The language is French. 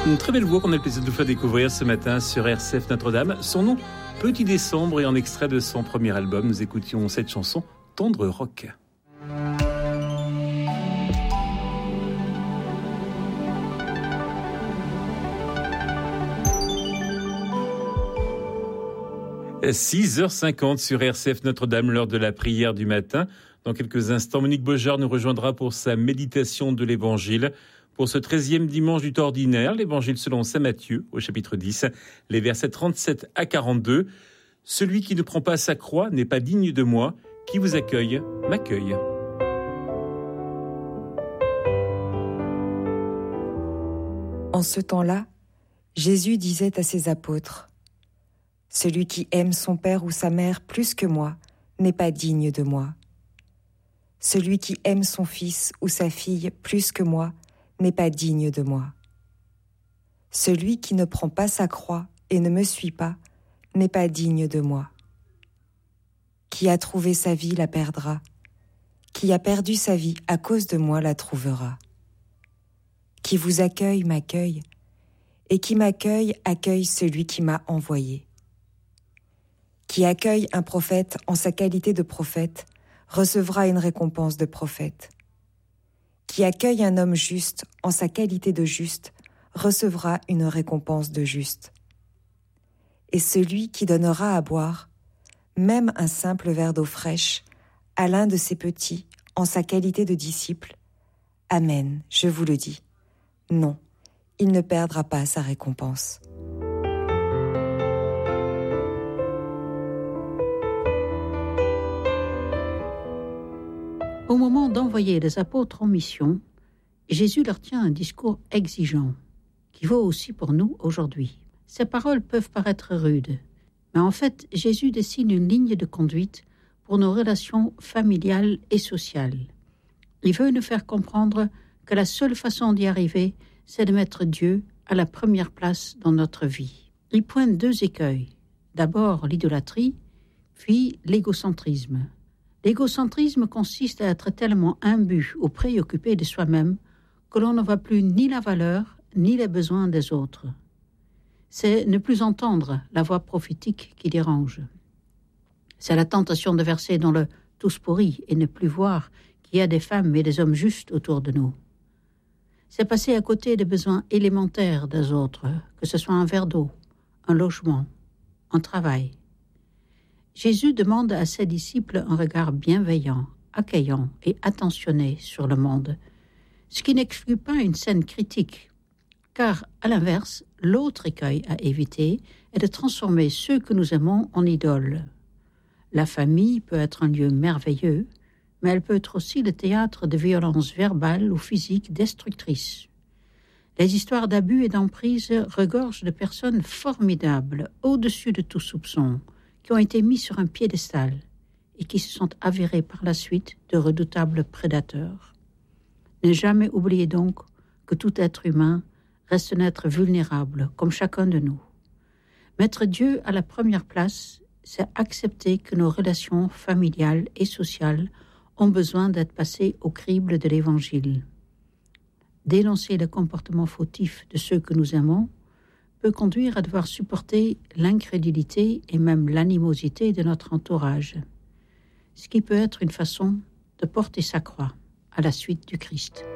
Une très belle voix qu'on a le plaisir de vous faire découvrir ce matin sur RCF Notre-Dame. Son nom, Petit Décembre, et en extrait de son premier album, nous écoutions cette chanson, Tendre Rock. « 6h50 sur RCF Notre-Dame, l'heure de la prière du matin. Dans quelques instants, Monique Beaujard nous rejoindra pour sa méditation de l'Évangile. Pour ce 13e dimanche du temps ordinaire, l'Évangile selon saint Matthieu, au chapitre 10, les versets 37 à 42. « Celui qui ne prend pas sa croix n'est pas digne de moi. Qui vous accueille, m'accueille. » En ce temps-là, Jésus disait à ses apôtres : « Celui qui aime son père ou sa mère plus que moi n'est pas digne de moi. Celui qui aime son fils ou sa fille plus que moi n'est pas digne de moi. Celui qui ne prend pas sa croix et ne me suit pas n'est pas digne de moi. Qui a trouvé sa vie la perdra. Qui a perdu sa vie à cause de moi la trouvera. Qui vous accueille m'accueille, et qui m'accueille accueille celui qui m'a envoyé. Qui accueille un prophète en sa qualité de prophète recevra une récompense de prophète. Qui accueille un homme juste en sa qualité de juste recevra une récompense de juste. Et celui qui donnera à boire, même un simple verre d'eau fraîche, à l'un de ses petits en sa qualité de disciple, amen, je vous le dis, non, il ne perdra pas sa récompense. » Au moment d'envoyer les apôtres en mission, Jésus leur tient un discours exigeant, qui vaut aussi pour nous aujourd'hui. Ces paroles peuvent paraître rudes, mais en fait, Jésus dessine une ligne de conduite pour nos relations familiales et sociales. Il veut nous faire comprendre que la seule façon d'y arriver, c'est de mettre Dieu à la première place dans notre vie. Il pointe deux écueils. D'abord l'idolâtrie, puis l'égocentrisme. L'égocentrisme consiste à être tellement imbu ou préoccupé de soi-même que l'on ne voit plus ni la valeur ni les besoins des autres. C'est ne plus entendre la voix prophétique qui dérange. C'est la tentation de verser dans le « tous pourris » et ne plus voir qu'il y a des femmes et des hommes justes autour de nous. C'est passer à côté des besoins élémentaires des autres, que ce soit un verre d'eau, un logement, un travail. Jésus demande à ses disciples un regard bienveillant, accueillant et attentionné sur le monde, ce qui n'exclut pas une saine critique, car, à l'inverse, l'autre écueil à éviter est de transformer ceux que nous aimons en idoles. La famille peut être un lieu merveilleux, mais elle peut être aussi le théâtre de violences verbales ou physiques destructrices. Les histoires d'abus et d'emprise regorgent de personnes formidables, au-dessus de tout soupçon, qui ont été mis sur un piédestal et qui se sont avérés par la suite de redoutables prédateurs. Ne jamais oublier donc que tout être humain reste un être vulnérable, comme chacun de nous. Mettre Dieu à la première place, c'est accepter que nos relations familiales et sociales ont besoin d'être passées au crible de l'Évangile. Dénoncer le comportement fautif de ceux que nous aimons peut conduire à devoir supporter l'incrédulité et même l'animosité de notre entourage, ce qui peut être une façon de porter sa croix à la suite du Christ.